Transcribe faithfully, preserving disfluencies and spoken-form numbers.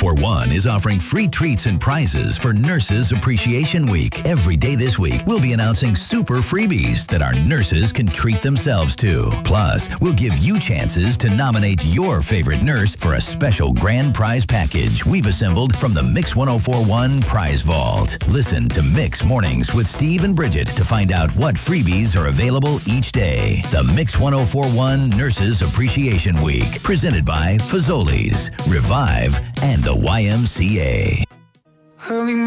one is offering free treats and prizes for Nurses Appreciation Week. Every day this week, we'll be announcing super freebies that our nurses can treat themselves to. Plus, we'll give you chances to nominate your favorite nurse for a special grand prize package we've assembled from the Mix ten forty-one Prize Vault. Listen to Mix Mornings with Steve and Bridget to find out what freebies are available each day. The Mix ten forty-one Nurses Appreciation Week, presented by Fazoli's, Revive, and the Y M C A.